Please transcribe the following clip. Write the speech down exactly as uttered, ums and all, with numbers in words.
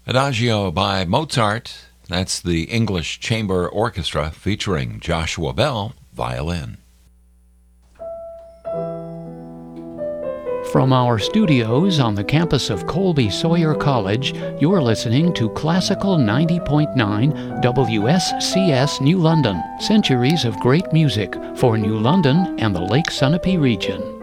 Adagio by Mozart. That's the English Chamber Orchestra featuring Joshua Bell, violin. From our studios on the campus of Colby Sawyer College, you're listening to Classical ninety point nine W S C S New London, centuries of great music for New London and the Lake Sunapee region.